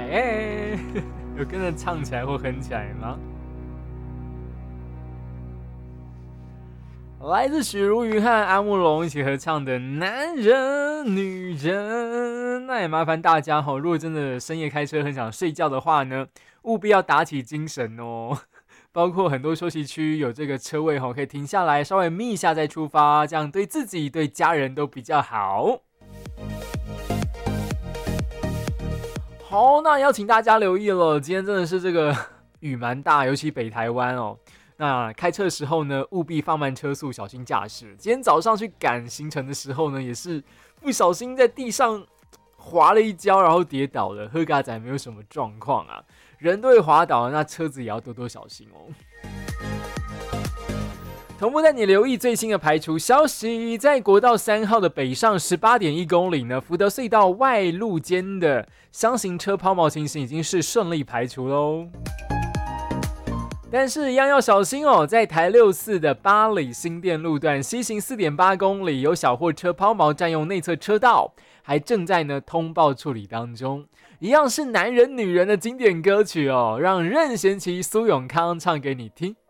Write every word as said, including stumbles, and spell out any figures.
来，哎、欸，有跟着唱起来或哼起来吗？来自许茹芸和阿木龙一起合唱的《男人女人》，那也麻烦大家哈，如果真的深夜开车很想睡觉的话呢，务必要打起精神哦。包括很多休息区有这个车位哈，可以停下来稍微眯一下再出发，这样对自己对家人都比较好。好，那邀请大家留意了，今天真的是这个雨蛮大，尤其北台湾哦。那开车的时候呢，务必放慢车速，小心驾驶。今天早上去赶行程的时候呢，也是不小心在地上滑了一跤，然后跌倒了。喝咖仔没有什么状况啊，人都会滑倒，那车子也要多多小心哦。同步带你留意最新的排除消息，在国道三号的北上 十八点一公里呢，福德隧道外路间的箱型车抛锚情形已经是顺利排除喽。但是一样要小心哦，在台六四的八里新店路段西行 四点八公里，有小货车抛锚占用内侧车道，还正在呢通报处理当中。一样是男人女人的经典歌曲哦，让任贤齐、苏永康唱给你听。